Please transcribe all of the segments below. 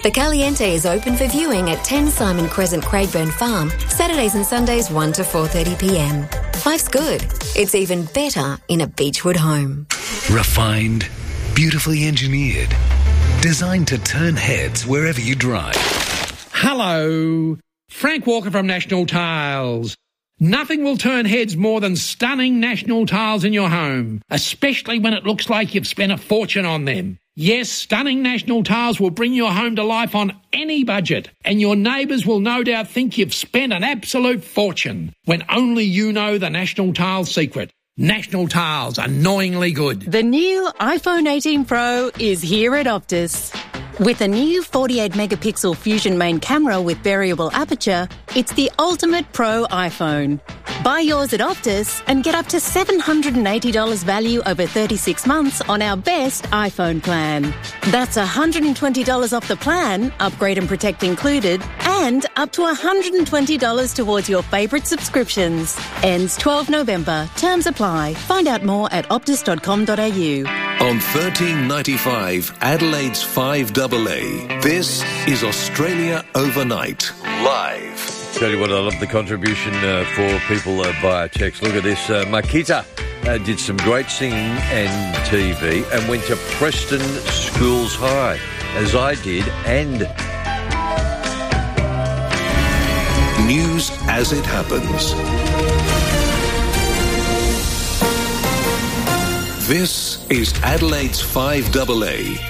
The Caliente is open for viewing at 10 Simon Crescent, Craigburn Farm, Saturdays and Sundays 1 to 4:30pm. Life's good. It's even better in a Beechwood home. Refined, beautifully engineered, designed to turn heads wherever you drive. Hello, Frank Walker from National Tiles. Nothing will turn heads more than stunning National Tiles in your home, especially when it looks like you've spent a fortune on them. Yes, stunning National Tiles will bring your home to life on any budget, and your neighbours will no doubt think you've spent an absolute fortune, when only you know the National Tiles secret. National Tiles, annoyingly good. The new iPhone 18 Pro is here at Optus. With a new 48-megapixel Fusion main camera with variable aperture, it's the ultimate pro iPhone. Buy yours at Optus and get up to $780 value over 36 months on our best iPhone plan. That's $120 off the plan, upgrade and protect included, and up to $120 towards your favourite subscriptions. Ends 12 November. Terms apply. Find out more at optus.com.au. On 1395 Adelaide's 5AA, this is Australia Overnight, live. Tell you what, I love the contribution for people via text. Look at this. Makita did some great singing and TV and went to Preston Schools High, as I did, and... News as it happens. This is Adelaide's 5AA.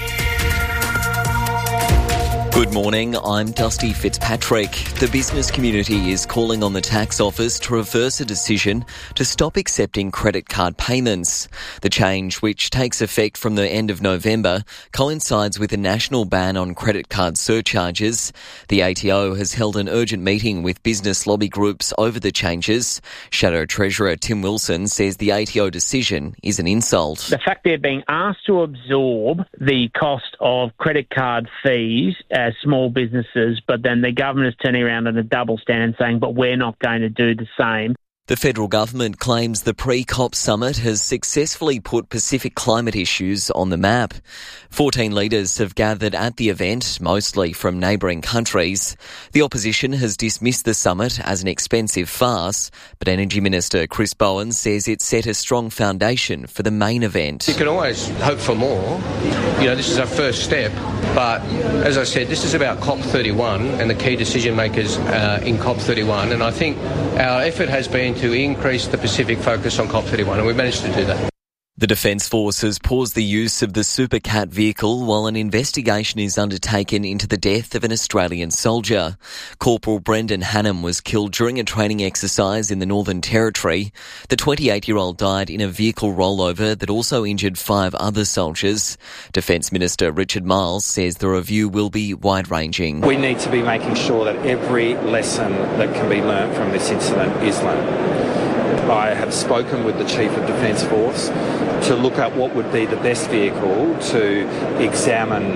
Good morning, I'm Dusty Fitzpatrick. The business community is calling on the tax office to reverse a decision to stop accepting credit card payments. The change, which takes effect from the end of November, coincides with a national ban on credit card surcharges. The ATO has held an urgent meeting with business lobby groups over the changes. Shadow Treasurer Tim Wilson says the ATO decision is an insult. The fact they're being asked to absorb the cost of credit card fees as small businesses, but then the government is turning around on a double stand saying, but we're not going to do the same. The federal government claims the pre-COP summit has successfully put Pacific climate issues on the map. 14 leaders have gathered at the event, mostly from neighbouring countries. The opposition has dismissed the summit as an expensive farce, but Energy Minister Chris Bowen says it set a strong foundation for the main event. You can always hope for more. You know, this is our first step, but as I said, this is about COP31 and the key decision makers in COP31, and I think our effort has been to increase the Pacific focus on COP31, and we've managed to do that. The Defence Force has paused the use of the Super Cat vehicle while an investigation is undertaken into the death of an Australian soldier. Corporal Brendan Hannam was killed during a training exercise in the Northern Territory. The 28-year-old died in a vehicle rollover that also injured 5 other soldiers. Defence Minister Richard Marles says the review will be wide-ranging. We need to be making sure that every lesson that can be learnt from this incident is learnt. I have spoken with the Chief of Defence Force to look at what would be the best vehicle to examine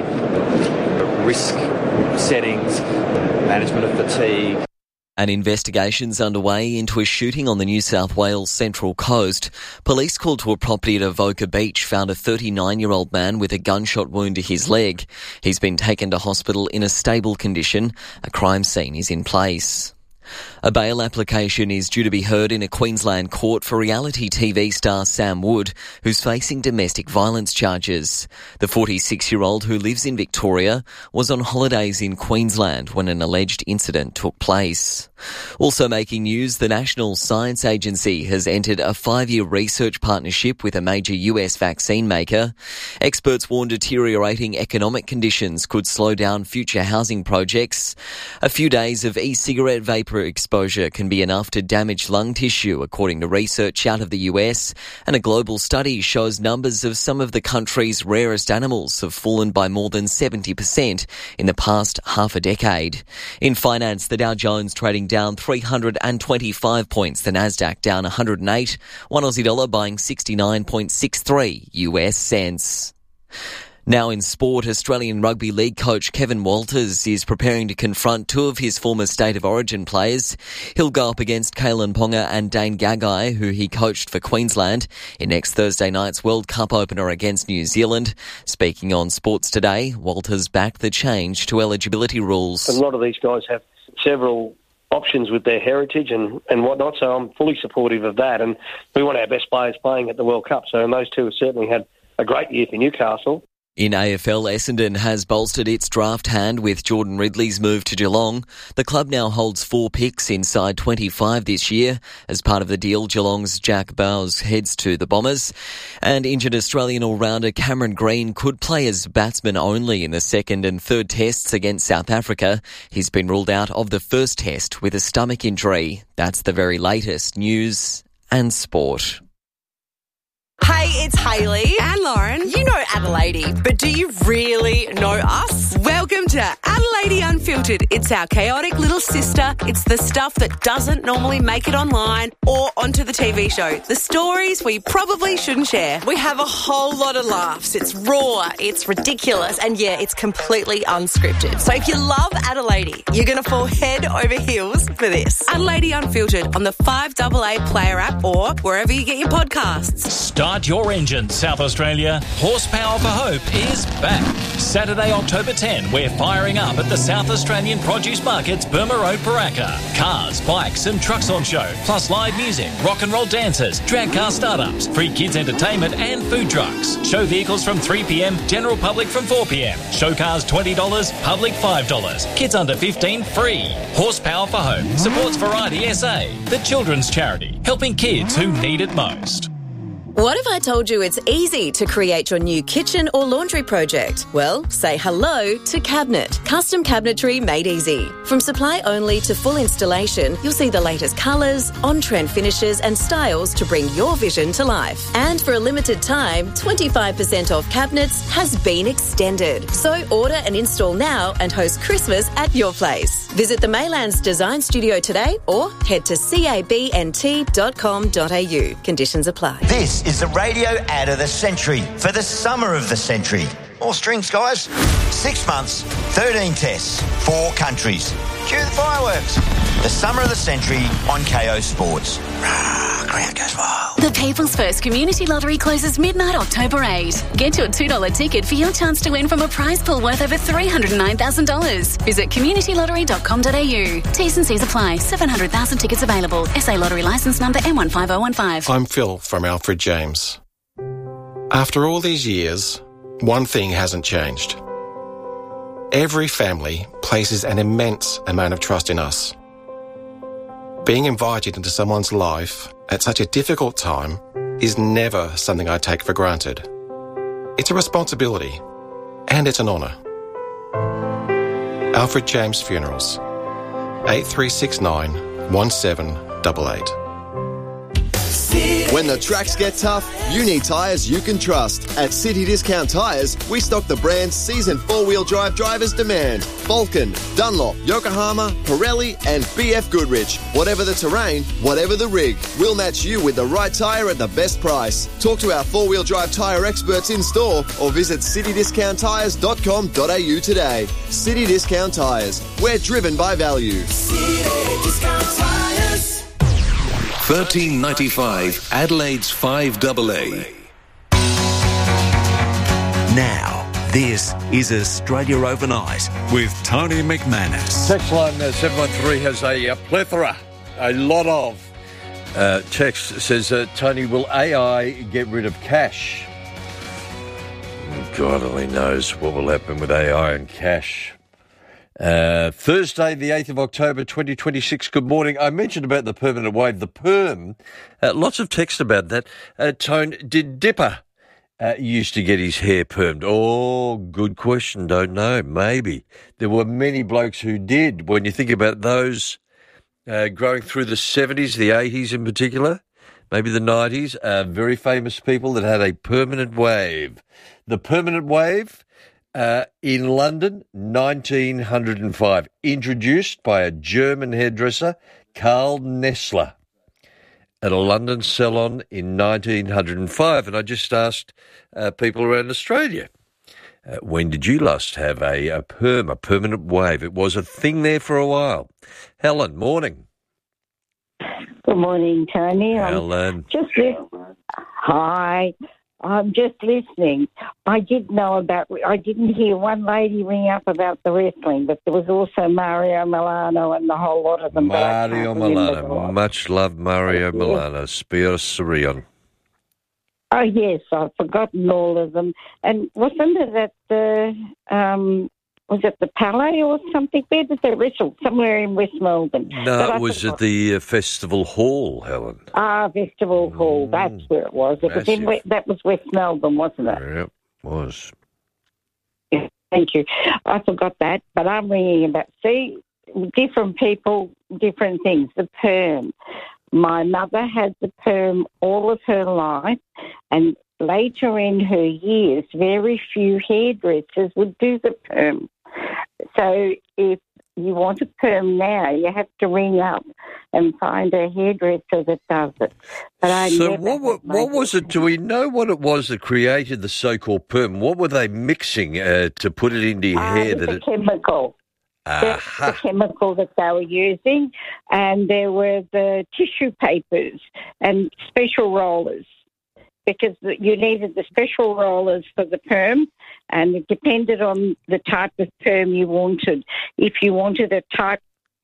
risk settings, management of fatigue. An investigation's underway into a shooting on the New South Wales Central Coast. Police called to a property at Avoca Beach found a 39-year-old man with a gunshot wound to his leg. He's been taken to hospital in a stable condition. A crime scene is in place. A bail application is due to be heard in a Queensland court for reality TV star Sam Wood, who's facing domestic violence charges. The 46-year-old who lives in Victoria was on holidays in Queensland when an alleged incident took place. Also making news, the National Science Agency has entered a 5-year research partnership with a major US vaccine maker. Experts warn deteriorating economic conditions could slow down future housing projects. A few days of e-cigarette vapor exposure can be enough to damage lung tissue, according to research out of the US, and a global study shows numbers of some of the country's rarest animals have fallen by more than 70% in the past half a decade. In finance, the Dow Jones trading down 325 points, the Nasdaq down 108, one Aussie dollar buying 69.63 US cents. Now in sport, Australian Rugby League coach Kevin Walters is preparing to confront two of his former State of Origin players. He'll go up against Kalen Ponga and Dane Gagai, who he coached for Queensland, in next Thursday night's World Cup opener against New Zealand. Speaking on Sports Today, Walters backed the change to eligibility rules. A lot of these guys have several options with their heritage and whatnot, so I'm fully supportive of that. And we want our best players playing at the World Cup, so those two have certainly had a great year for Newcastle. In AFL, Essendon has bolstered its draft hand with Jordan Ridley's move to Geelong. The club now holds 4 picks inside 25 this year. As part of the deal, Geelong's Jack Bowes heads to the Bombers. And injured Australian all-rounder Cameron Green could play as batsman only in the second and third tests against South Africa. He's been ruled out of the first test with a stomach injury. That's the very latest news and sport. Hey, it's Hayley and Lauren. You know Adelaide, but do you really know us? Welcome to Adelaide Unfiltered. It's our chaotic little sister. It's the stuff that doesn't normally make it online or onto the TV show. The stories we probably shouldn't share. We have a whole lot of laughs. It's raw, it's ridiculous, and yeah, it's completely unscripted. So if you love Adelaide, you're going to fall head over heels for this. Adelaide Unfiltered on the 5AA Player app or wherever you get your podcasts. Start your engine, South Australia. Horsepower for Hope is back. Saturday, October 10, we're firing up at the South Australian Produce Market's Burma Road, Paraka. Cars, bikes and trucks on show, plus live music, rock and roll dancers, drag car startups, free kids entertainment and food trucks. Show vehicles from 3 p.m, general public from 4 p.m. Show cars $20, public $5. Kids under 15 free. Horsepower for Hope supports Variety SA, the children's charity, helping kids who need it most. What if I told you it's easy to create your new kitchen or laundry project? Well, say hello to Cabinet. Custom cabinetry made easy. From supply only to full installation, you'll see the latest colours, on-trend finishes and styles to bring your vision to life. And for a limited time, 25% off cabinets has been extended. So order and install now and host Christmas at your place. Visit the Maylands Design Studio today or head to cabnt.com.au. Conditions apply. This is the radio ad of the century for the summer of the century. More strings, guys. 6 months, 13 tests, 4 countries. Cue the fireworks. The summer of the century on KO Sports. Crowd goes wild. The People's First Community Lottery closes midnight October 8. Get your $2 ticket for your chance to win from a prize pool worth over $309,000. Visit communitylottery.com.au. T's and C's apply. 700,000 tickets available. SA Lottery licence number M15015. I'm Phil from Alfred James. After all these years, one thing hasn't changed. Every family places an immense amount of trust in us. Being invited into someone's life at such a difficult time is never something I take for granted. It's a responsibility, and it's an honour. Alfred James Funerals, 8369 1788. When the tracks get tough, you need tyres you can trust. At City Discount Tyres, we stock the brands seasoned four-wheel drive drivers demand. Vulcan, Dunlop, Yokohama, Pirelli and BF Goodrich. Whatever the terrain, whatever the rig, we'll match you with the right tyre at the best price. Talk to our four-wheel drive tyre experts in store or visit citydiscounttyres.com.au today. City Discount Tyres. We're driven by value. City Discount Tyres. $13.95, Adelaide's 5AA. Now, this is Australia Overnight with Tony McManus. Text line 713 has a plethora, a lot of text says, Tony, will AI get rid of cash? God only knows what will happen with AI and cash. Thursday, the 8th of October, 2026. Good morning. I mentioned about the permanent wave, the perm. Lots of text about that. Tone, did Dipper used to get his hair permed? Oh, good question. Don't know. Maybe. There were many blokes who did. When you think about those growing through the 70s, the 80s in particular, maybe the 90s, very famous people that had a permanent wave. The permanent wave in London, 1905, introduced by a German hairdresser, Karl Nessler, at a London salon in 1905. And I just asked people around Australia, When did you last have a perm, a permanent wave? It was a thing there for a while. Helen, morning. Good morning, Tony. Helen. Hi. I'm just listening. I didn't hear one lady ring up about the wrestling, but there was also Mario Milano and the whole lot of them. Mario Milano. Much loved Mario Milano. Spiros Sirion. Oh, yes, I've forgotten all of them. And wasn't it at was it the Palais or something? Where did they wrestle? Somewhere in West Melbourne. No, it was at the Festival Hall, Helen. Festival Hall. That's where it was. It was that was West Melbourne, wasn't it? Yep, was. Yeah, thank you. I forgot that, but I'm ringing about, different people, different things. The perm. My mother had the perm all of her life, and later in her years, very few hairdressers would do the perm. So if you want a perm now, you have to ring up and find a hairdresser that does it. But what was it? Do we know what it was that created the so-called perm? What were they mixing to put it into your hair? It was a chemical. The chemical that they were using, and there were the tissue papers and special rollers, because you needed the special rollers for the perm, and it depended on the type of perm you wanted. If you wanted a tight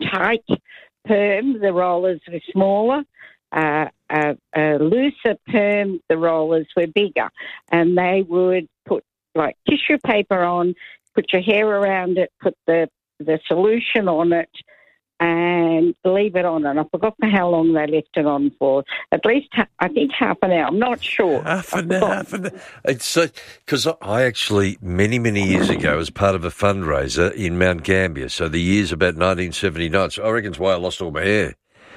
perm, the rollers were smaller. A looser perm, the rollers were bigger, and they would put like tissue paper on, put your hair around it, put the solution on it, and leave it on. And I forgot for how long they left it on for. At least, I think, half an hour. I'm not sure. Half an hour. It's because I actually, many, many years ago, as part of a fundraiser in Mount Gambier, so the year's about 1979, so I reckon it's why I lost all my hair,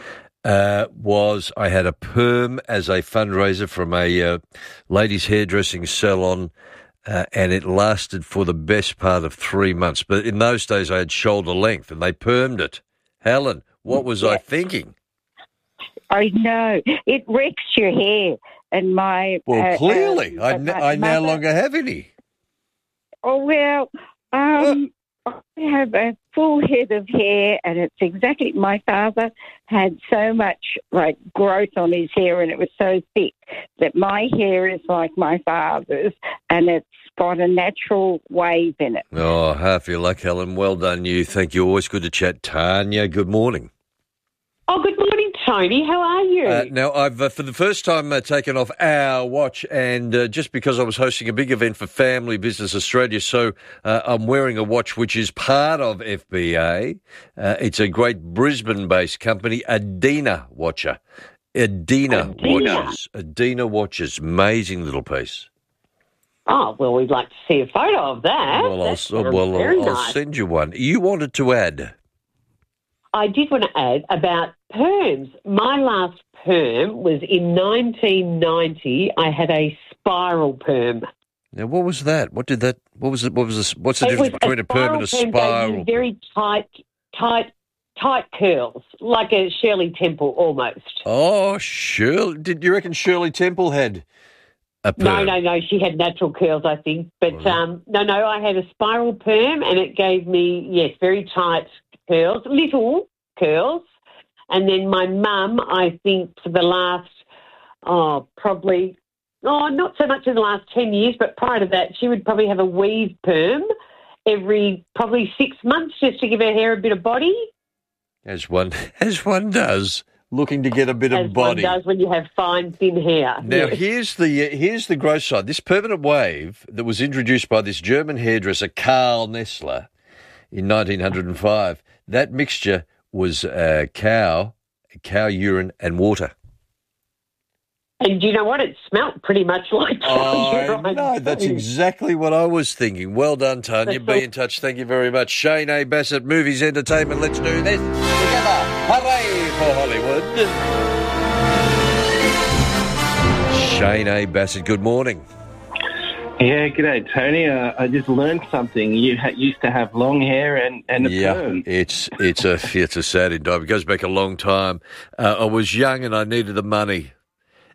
was I had a perm as a fundraiser from a ladies' hairdressing salon, and it lasted for the best part of 3 months. But in those days, I had shoulder length, and they permed it. Helen, what was I thinking? I know. It wrecks your hair. And clearly. I no longer have any. Oh, well, I have a full head of hair, and it's exactly, my father had so much growth on his hair, and it was so thick that my hair is like my father's, and it's got a natural wave in it. Oh, half your luck, Helen. Well done, you. Thank you. Always good to chat. Tanya, good morning. Oh, good morning, Tony. How are you? Now, I've, for the first time, taken off our watch, and just because I was hosting a big event for Family Business Australia, so I'm wearing a watch which is part of FBA. It's a great Brisbane-based company, Adina Watcher. Adina Watches. Amazing little piece. Oh, well, we'd like to see a photo of that. I'll send you one. You wanted to add? I did want to add about perms. My last perm was in 1990. I had a spiral perm. Now, what was that? What's the difference between a perm and a spiral? Very tight curls, like a Shirley Temple almost. Oh, Shirley. Did you reckon Shirley Temple had a perm? No. She had natural curls, I think. But no, I had a spiral perm, and it gave me, very tight curls, little curls. And then my mum, I think for the last, not so much in the last 10 years, but prior to that, she would probably have a weave perm every probably 6 months just to give her hair a bit of body. As one does, looking to get a bit of body. As one does when you have fine, thin hair. Now, yes. here's the gross side. This permanent wave that was introduced by this German hairdresser, Karl Nessler, in 1905, that mixture was cow urine and water. And you know what? It smelt pretty much like cow urine. No, that's exactly what I was thinking. Well done, Tanya. Be in touch. Thank you very much. Shane A. Bassett, Movies Entertainment. Let's do this together. Hooray for Hollywood. Shane A. Bassett, good morning. Yeah, g'day, Tony. I just learned something. You used to have long hair and a perm. It's a sad indictment. It goes back a long time. I was young and I needed the money.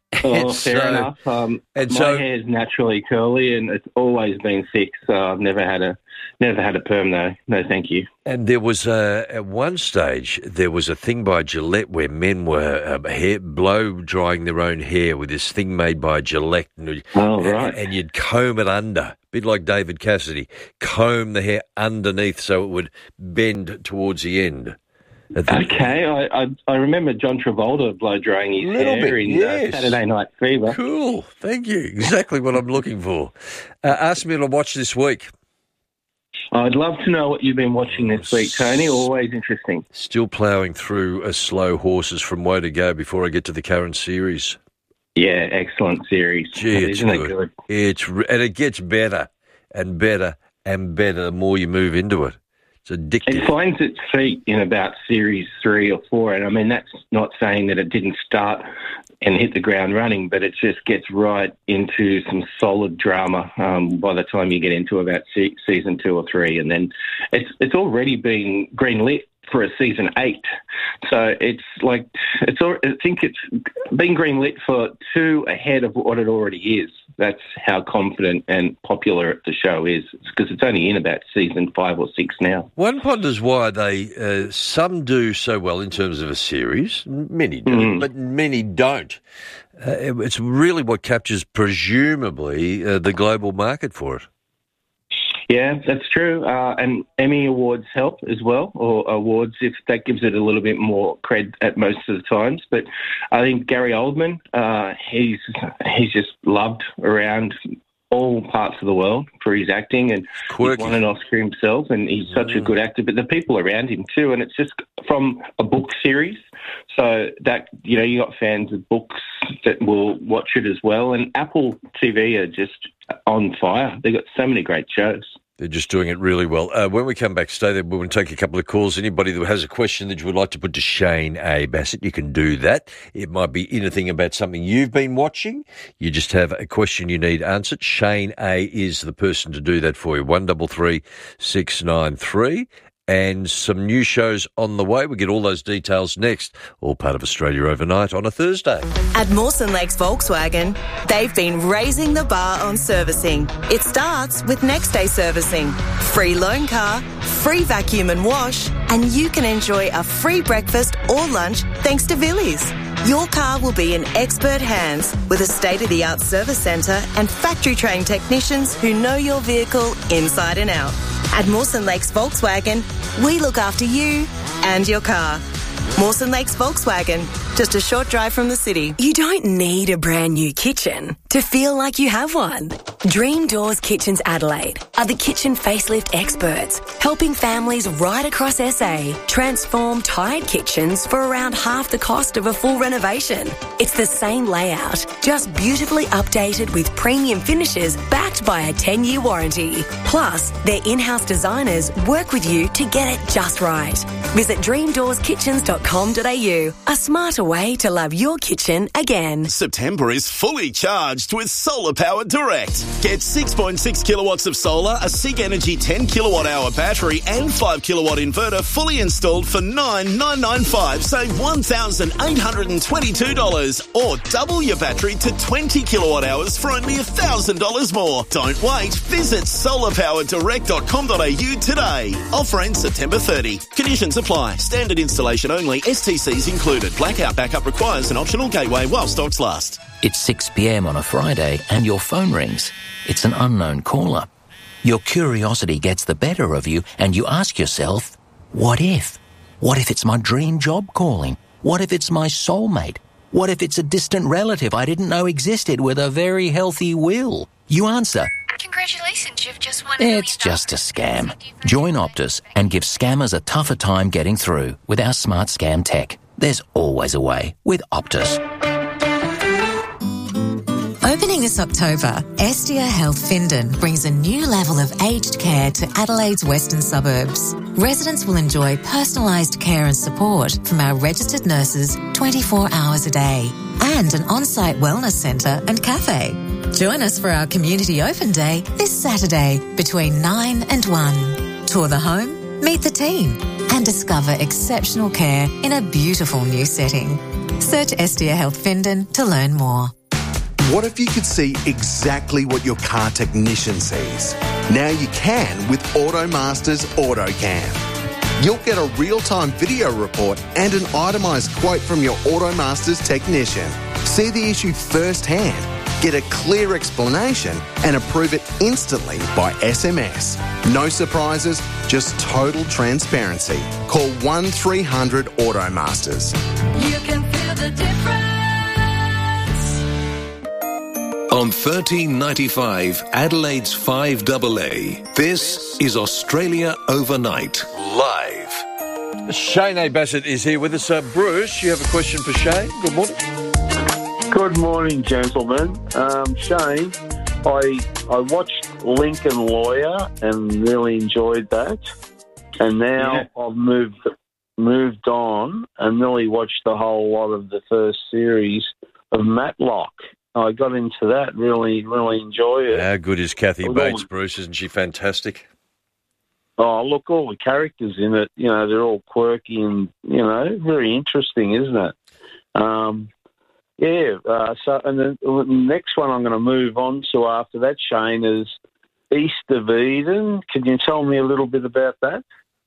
Oh, fair enough. My hair is naturally curly, and it's always been thick, so I've never had a perm though. No, thank you. And there was at one stage there was a thing by Gillette where men were blow drying their own hair with this thing made by Gillette. And you'd comb it under, a bit like David Cassidy, comb the hair underneath so it would bend towards the end. Okay, I remember John Travolta blow drying his hair in Saturday Night Fever. Cool, thank you. Exactly what I'm looking for. Ask me to watch this week. I'd love to know what you've been watching this week, Tony. Always interesting. Still ploughing through a Slow Horses from Way to Go before I get to the current series. Yeah, excellent series. Gee, Isn't it good? And it gets better and better and better the more you move into it. It's addictive. It finds its feet in about series 3 or 4, and I mean that's not saying that it didn't start and hit the ground running, but it just gets right into some solid drama by the time you get into about season 2 or 3, and then it's already been greenlit for a season 8. So it's like I think it's been greenlit for 2 ahead of what it already is. That's how confident and popular the show is, because it's only in about season 5 or 6 now. One wonders why they some do so well in terms of a series. Many do, but many don't. It's really what captures, presumably, the global market for it. Yeah, that's true. And Emmy Awards help as well, or awards, if that gives it a little bit more cred at most of the times. But I think Gary Oldman, he's just loved around all parts of the world for his acting, and he's won an Oscar himself, and he's such a good actor. But the people around him too, and it's just from a book series, so that you got fans of books that will watch it as well. And Apple TV are just on fire. They've got so many great shows. They're just doing it really well. When we come back, stay there. We're going to take a couple of calls. Anybody that has a question that you would like to put to Shane A. Bassett, you can do that. It might be anything about something you've been watching. You just have a question you need answered. Shane A. is the person to do that for you. 133 693. And some new shows on the way. We'll get all those details next. All part of Australia Overnight on a Thursday. At Mawson Lakes Volkswagen, they've been raising the bar on servicing. It starts with next day servicing, free loan car, free vacuum and wash, and you can enjoy a free breakfast or lunch thanks to Villies. Your car will be in expert hands with a state-of-the-art service centre and factory-trained technicians who know your vehicle inside and out. At Mawson Lakes Volkswagen, we look after you and your car. Mawson Lakes Volkswagen, just a short drive from the city. You don't need a brand new kitchen to feel like you have one. Dream Doors Kitchens Adelaide are the kitchen facelift experts, helping families right across SA transform tired kitchens for around half the cost of a full renovation. It's the same layout, just beautifully updated with premium finishes backed by a 10-year warranty. Plus, their in-house designers work with you to get it just right. Visit dreamdoorskitchens.com.au, a smarter way to love your kitchen again. September is fully charged with Solar Power Direct. Get 6.6 kilowatts of solar, a SIG Energy 10 kilowatt hour battery and 5 kilowatt inverter fully installed for $9,995. Save $1,822 or double your battery to 20 kilowatt hours for only $1,000 more. Don't wait. Visit solarpowerdirect.com.au today. Offer ends September 30. Conditions apply. Standard installation only. STCs included. Blackout backup requires an optional gateway while stocks last. It's 6 p.m. on a Friday and your phone rings. It's an unknown caller. Your curiosity gets the better of you and you ask yourself, what if? What if it's my dream job calling? What if it's my soulmate? What if it's a distant relative I didn't know existed with a very healthy will? You answer, congratulations, you've just won. It's just a scam. Join Optus and give scammers a tougher time getting through with our smart scam tech. There's always a way with Optus. Opening this October, Estia Health Findon brings a new level of aged care to Adelaide's western suburbs. Residents will enjoy personalised care and support from our registered nurses 24 hours a day and an on-site wellness centre and cafe. Join us for our Community Open Day this Saturday between 9 and 1. Tour the home, meet the team and discover exceptional care in a beautiful new setting. Search Estia Health Findon to learn more. What if you could see exactly what your car technician sees? Now you can with AutoMaster's AutoCam. You'll get a real-time video report and an itemised quote from your AutoMaster's technician. See the issue firsthand, get a clear explanation and approve it instantly by SMS. No surprises, just total transparency. Call 1300 AutoMasters. You can feel the difference. On 1395 Adelaide's 5AA, this is Australia Overnight, live. Shane A. Bassett is here with us. Bruce, you have a question for Shane? Good morning. Good morning, gentlemen. Shane, I watched Lincoln Lawyer and really enjoyed that. And now I've moved on and really watched the whole lot of the first series of Matlock. I got into that, really enjoy it. How good is Kathy Bates, Bruce? Isn't she fantastic? Oh, look, all the characters in it, they're all quirky and, very interesting, isn't it? So, and then the next one I'm going to move on to after that, Shane, is East of Eden. Can you tell me a little bit about that?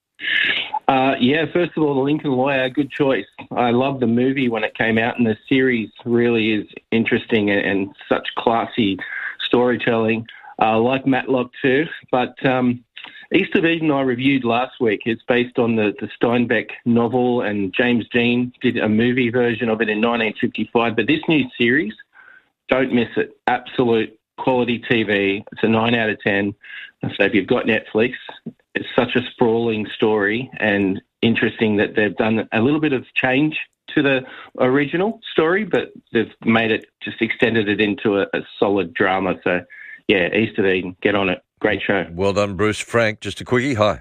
First of all, The Lincoln Lawyer, good choice. I loved the movie when it came out, and the series really is interesting and such classy storytelling. Like Matlock too, but East of Eden I reviewed last week. It's based on the Steinbeck novel, and James Dean did a movie version of it in 1955. But this new series, don't miss it. Absolute quality TV. It's a 9 out of 10. So if you've got Netflix, it's such a sprawling story and interesting that they've done a little bit of change to the original story, but they've made it, just extended it into a solid drama. So, East of Eden, get on it. Great show. Well done, Bruce. Frank, just a quickie. Hi.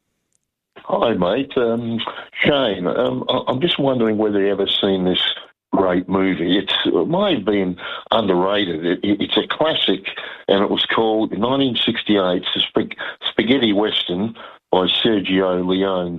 Hi, mate. Shane, I'm just wondering whether you've ever seen this great movie. It might have been underrated. It's a classic, and it was called, in 1968, Spaghetti Western by Sergio Leone.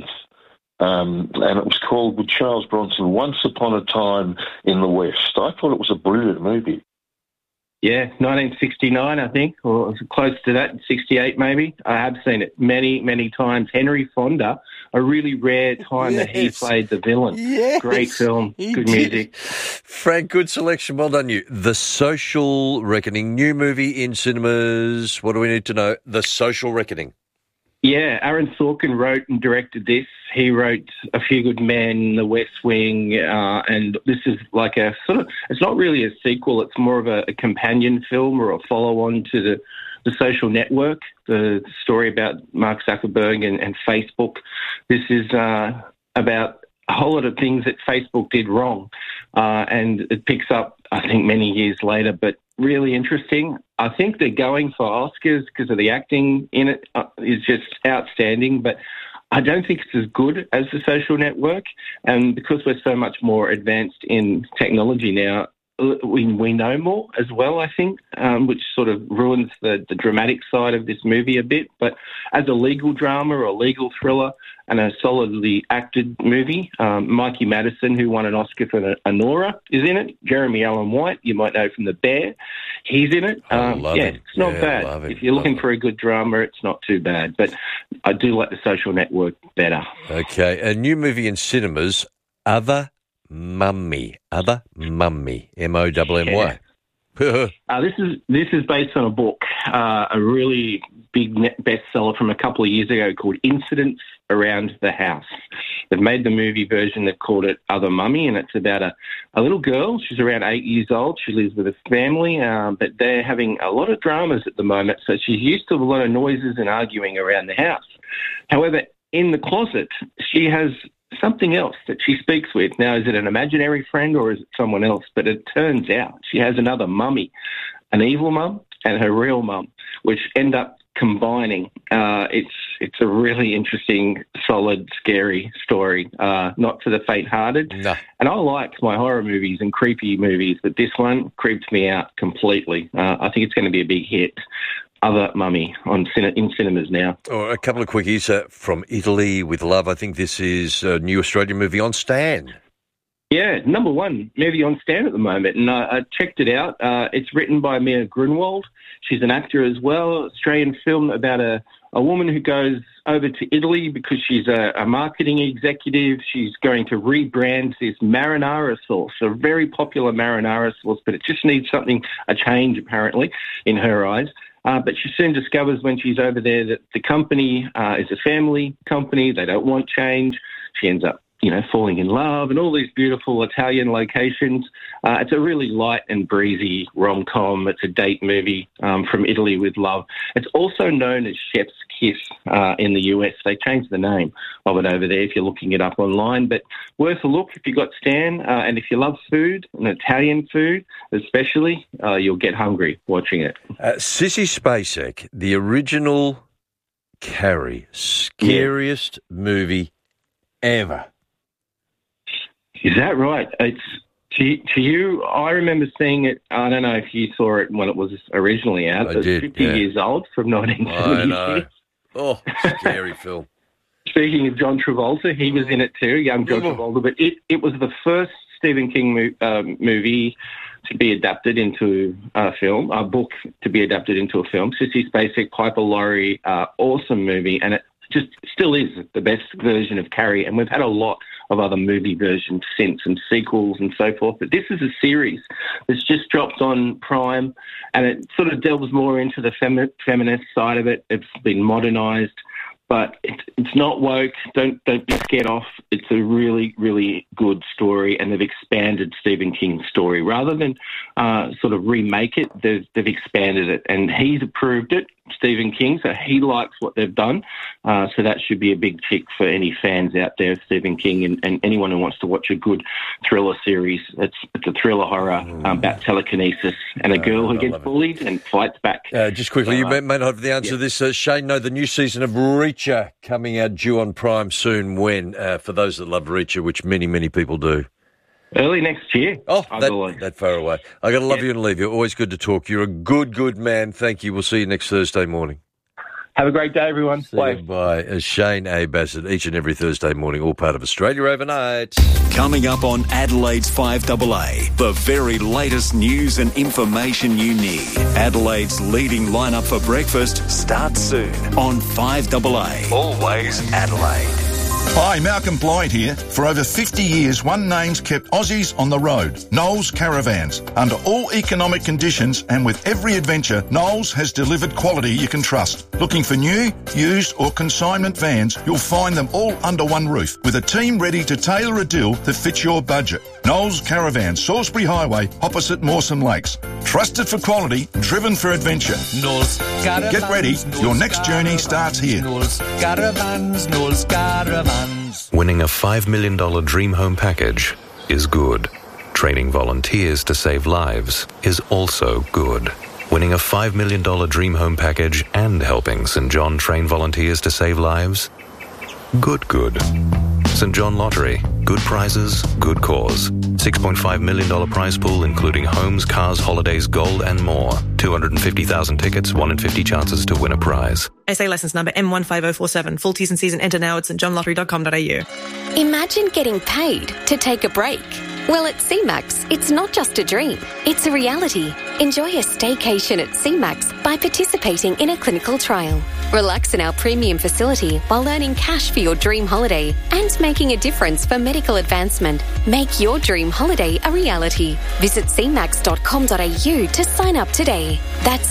And it was called, with Charles Bronson, Once Upon a Time in the West. I thought it was a brilliant movie. Yeah, 1969, I think, or close to that, 68 maybe. I have seen it many, many times. Henry Fonda, a really rare time that he played the villain. Yes, great film, good music. Frank, good selection. Well done, you. The Social Reckoning, new movie in cinemas. What do we need to know? The Social Reckoning. Yeah, Aaron Sorkin wrote and directed this. He wrote A Few Good Men, The West Wing, and this is like a sort of, it's not really a sequel, it's more of a companion film or a follow-on to the Social Network, the story about Mark Zuckerberg and Facebook. This is about a whole lot of things that Facebook did wrong, and it picks up, I think, many years later, but really interesting. I think they're going for Oscars because of the acting in it is just outstanding, but I don't think it's as good as The Social Network, and because we're so much more advanced in technology now, we know more as well, I think, which sort of ruins the dramatic side of this movie a bit. But as a legal drama or a legal thriller and a solidly acted movie, Mikey Madison, who won an Oscar for Anora, is in it. Jeremy Allen White, you might know from The Bear, he's in it. It's not bad. If you're looking for a good drama, it's not too bad. But I do like The Social Network better. Okay, a new movie in cinemas, Other Mummy, M-O-M-M-Y. This is based on a book, a really big bestseller from a couple of years ago called Incidents Around the House. They've made the movie version. They've called it Other Mummy, and it's about a little girl. She's around 8 years old. She lives with a family, but they're having a lot of dramas at the moment, so she's used to a lot of noises and arguing around the house. However, in the closet, she has something else that she speaks with. Now, is it an imaginary friend or is it someone else? But it turns out she has another mummy, an evil mum and her real mum, which end up combining. It's a really interesting, solid, scary story, not for the faint-hearted. No. And I like my horror movies and creepy movies, but this one creeped me out completely. I think it's going to be a big hit. Other Mummy in cinemas now. Oh, a couple of quickies from Italy with Love. I think this is a new Australian movie on Stan. Yeah, number one movie on Stan at the moment, and I checked it out. It's written by Mia Grunwald. She's an actor as well. Australian film about a woman who goes over to Italy because she's a marketing executive. She's going to rebrand this marinara sauce, a very popular marinara sauce, but it just needs a change apparently in her eyes. But she soon discovers when she's over there that the company is a family company. They don't want change. She ends up falling in love and all these beautiful Italian locations. It's a really light and breezy rom-com. It's a date movie from Italy with love. It's also known as Chef's Kiss in the US. They changed the name of it over there if you're looking it up online. But worth a look if you've got Stan. And if you love food, and Italian food especially, you'll get hungry watching it. Sissy Spacek, the original Carrie, scariest movie ever. Is that right? It's to you. I remember seeing it. I don't know if you saw it when it was originally out. I did. 50 years old from 1976. I know. Oh, scary film. Speaking of John Travolta, he was in it too, young John Travolta. But it was the first Stephen King movie to be adapted into a film, a book to be adapted into a film. Sissy Spacek, Piper Laurie, awesome movie, and it just still is the best version of Carrie. And we've had a lot of other movie versions since and sequels and so forth. But this is a series that's just dropped on Prime, and it sort of delves more into the feminist side of it. It's been modernised, but it's not woke. Don't be scared off. It's a really, really good story, and they've expanded Stephen King's story. Rather than sort of remake it, they've expanded it, and he's approved it, Stephen King, so he likes what they've done. So that should be a big tick for any fans out there of Stephen King and anyone who wants to watch a good thriller series. It's a thriller horror about telekinesis and a girl who gets bullied and fights back. Just quickly, you may not have the answer to this. Shane, no, the new season of Reacher coming out due on Prime soon. When? For those that love Reacher, which many, many people do. Early next year. Oh, that far away. I got to love you and leave you. Always good to talk. You're a good man. Thank you. We'll see you next Thursday morning. Have a great day, everyone. Bye. Bye. Shane A. Bassett, each and every Thursday morning, all part of Australia Overnight. Coming up on Adelaide's 5AA, the very latest news and information you need. Adelaide's leading lineup for breakfast starts soon on 5AA. Always Adelaide. Hi, Malcolm Blyde here. For over 50 years, one name's kept Aussies on the road, Knowles Caravans. Under all economic conditions and with every adventure, Knowles has delivered quality you can trust. Looking for new, used or consignment vans, you'll find them all under one roof, with a team ready to tailor a deal that fits your budget. Knowles Caravans, Salisbury Highway, opposite Mawson Lakes. Trusted for quality, driven for adventure. Knowles Caravans. Get ready, your next journey starts here. Knowles Caravans, Knowles Caravans. Winning a $5 million dream home package is good. Training volunteers to save lives is also good. Winning a $5 million dream home package and helping St. John train volunteers to save lives? Good. St. John Lottery. Good prizes, good cause. $6.5 million prize pool including homes, cars, holidays, gold and more. 250,000 tickets, 1 in 50 chances to win a prize. SA licence number M15047. Full T's and C's and enter now at stjohnlottery.com.au. Imagine getting paid to take a break. Well, at CMAX, it's not just a dream, it's a reality. Enjoy a staycation at CMAX by participating in a clinical trial. Relax in our premium facility while earning cash for your dream holiday and making a difference for medical advancement. Make your dream holiday a reality. Visit cmax.com.au to sign up today. That's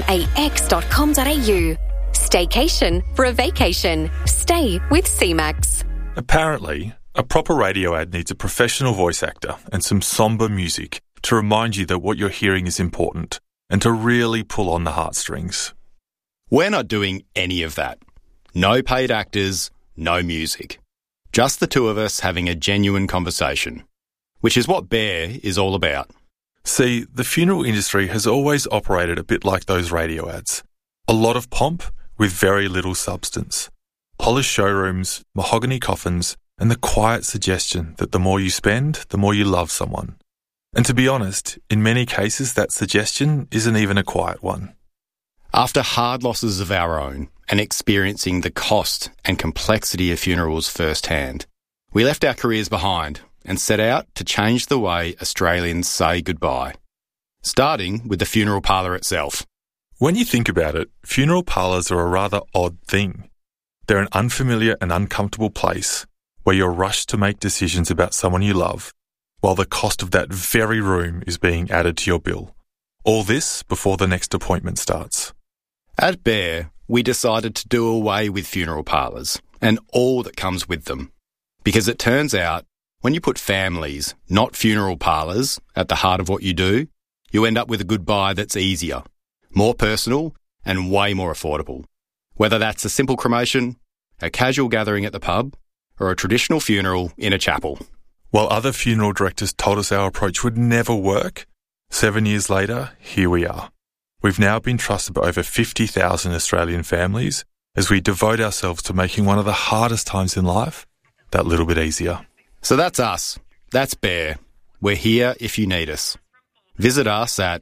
cmax.com.au. Staycation for a vacation. Stay with CMAX. Apparently, a proper radio ad needs a professional voice actor and some somber music to remind you that what you're hearing is important and to really pull on the heartstrings. We're not doing any of that. No paid actors, no music. Just the two of us having a genuine conversation, which is what Bear is all about. See, the funeral industry has always operated a bit like those radio ads. A lot of pomp with very little substance. Polished showrooms, mahogany coffins, and the quiet suggestion that the more you spend, the more you love someone. And to be honest, in many cases that suggestion isn't even a quiet one. After hard losses of our own and experiencing the cost and complexity of funerals firsthand, we left our careers behind and set out to change the way Australians say goodbye, starting with the funeral parlour itself. When you think about it, funeral parlours are a rather odd thing. They're an unfamiliar and uncomfortable place where you're rushed to make decisions about someone you love, while the cost of that very room is being added to your bill. All this before the next appointment starts. At Bear, we decided to do away with funeral parlours and all that comes with them. Because it turns out, when you put families, not funeral parlours, at the heart of what you do, you end up with a goodbye that's easier, more personal, and way more affordable. Whether that's a simple cremation, a casual gathering at the pub, or a traditional funeral in a chapel. While other funeral directors told us our approach would never work, 7 years later, here we are. We've now been trusted by over 50,000 Australian families as we devote ourselves to making one of the hardest times in life that little bit easier. So that's us. That's Bear. We're here if you need us. Visit us at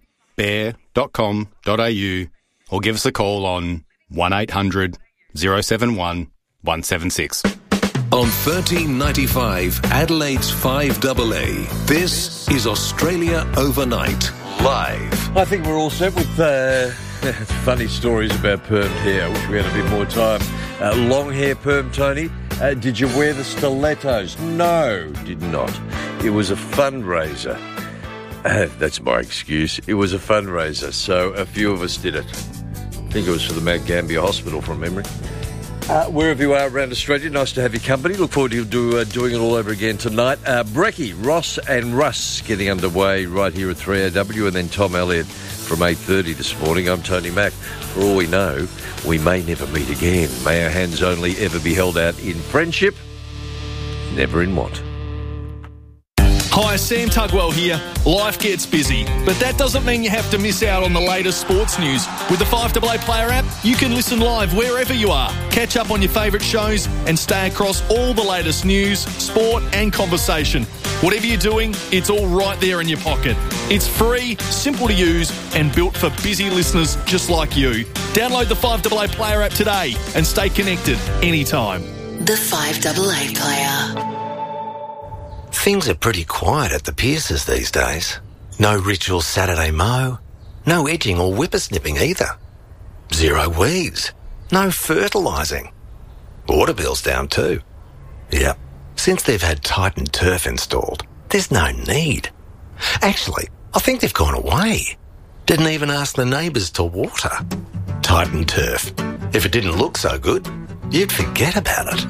bear.com.au or give us a call on 1800 071 176. On 1395 Adelaide's 5AA, this is Australia Overnight, live. I think we're all set with funny stories about permed hair. I wish we had a bit more time. Long hair perm, Tony. Did you wear the stilettos? No, did not. It was a fundraiser. That's my excuse. It was a fundraiser, so a few of us did it. I think it was for the Mount Gambier Hospital from memory. Wherever you are around Australia, nice to have your company. Look forward to doing it all over again tonight. Brekkie, Ross and Russ getting underway right here at 3AW, and then Tom Elliott from 8:30 this morning. I'm Tony Mack. For all we know, we may never meet again. May our hands only ever be held out in friendship, never in want. Hi, Sam Tugwell here. Life gets busy, but that doesn't mean you have to miss out on the latest sports news. With the 5AA Player app, you can listen live wherever you are, catch up on your favourite shows, and stay across all the latest news, sport and conversation. Whatever you're doing, it's all right there in your pocket. It's free, simple to use, and built for busy listeners just like you. Download the 5AA Player app today and stay connected anytime. The 5AA Player. Things are pretty quiet at the Pierces these days. No ritual Saturday mow, no edging or whippersnipping either. Zero weeds, no fertilising. Water bill's down too. Yep, since they've had Titan Turf installed, there's no need. Actually, I think they've gone away. Didn't even ask the neighbours to water. Titan Turf. If it didn't look so good, you'd forget about it.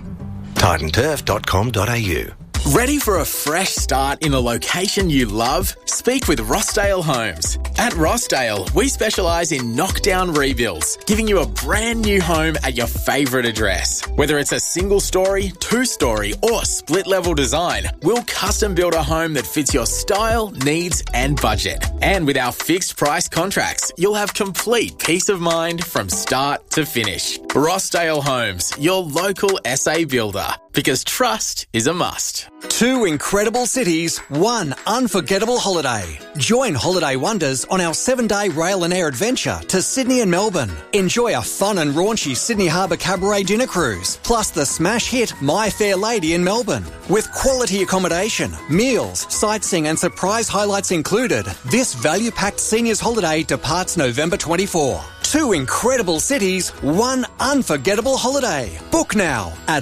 titanturf.com.au. Ready for a fresh start in a location you love? Speak with Rossdale Homes. At Rossdale, we specialise in knockdown rebuilds, giving you a brand new home at your favourite address. Whether it's a single story, two-story or split-level design, we'll custom build a home that fits your style, needs and budget. And with our fixed price contracts, you'll have complete peace of mind from start to finish. Rossdale Homes, your local SA builder. Because trust is a must. Two incredible cities, one unforgettable holiday. Join Holiday Wonders on our 7-day rail and air adventure to Sydney and Melbourne. Enjoy a fun and raunchy Sydney Harbour Cabaret dinner cruise, plus the smash hit My Fair Lady in Melbourne. With quality accommodation, meals, sightseeing and surprise highlights included, this value-packed seniors holiday departs November 24. Two incredible cities, one unforgettable holiday. Book now at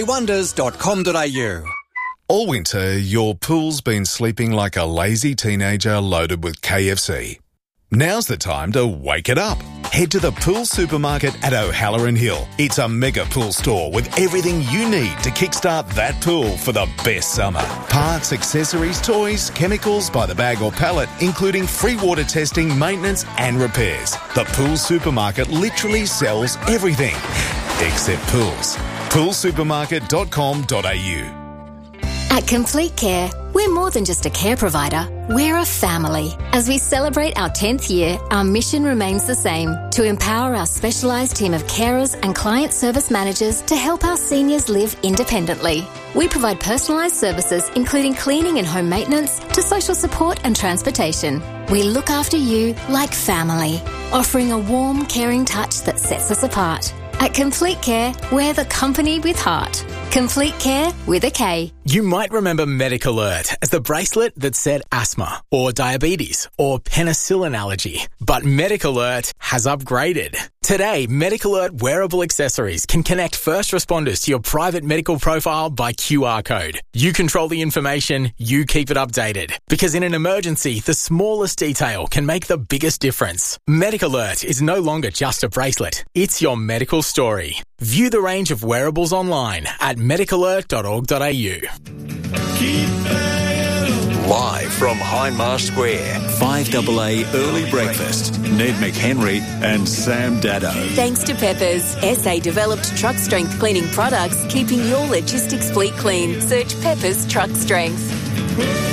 holidaywonders.com.au. All winter, your pool's been sleeping like a lazy teenager loaded with KFC. Now's the time to wake it up. Head to the Pool Supermarket at O'Halloran Hill. It's a mega pool store with everything you need to kickstart that pool for the best summer. Parts, accessories, toys, chemicals by the bag or pallet, including free water testing, maintenance and repairs. The Pool Supermarket literally sells everything except pools. poolsupermarket.com.au. At Complete Care, we're more than just a care provider, we're a family. As we celebrate our 10th year, our mission remains the same, to empower our specialised team of carers and client service managers to help our seniors live independently. We provide personalised services including cleaning and home maintenance to social support and transportation. We look after you like family, offering a warm, caring touch that sets us apart. At Complete Care, we're the company with heart. Complete care with a K. You might remember MedicAlert as the bracelet that said asthma or diabetes or penicillin allergy. But MedicAlert has upgraded. Today, MedicAlert wearable accessories can connect first responders to your private medical profile by QR code. You control the information, you keep it updated. Because in an emergency, the smallest detail can make the biggest difference. MedicAlert is no longer just a bracelet. It's your medical story. View the range of wearables online at medicalert.org.au. Live from Hindmarsh Square, 5AA Early Breakfast. Ned McHenry and Sam Daddo. Thanks to Peppers, SA-developed truck strength cleaning products, keeping your logistics fleet clean. Search Peppers Truck Strength.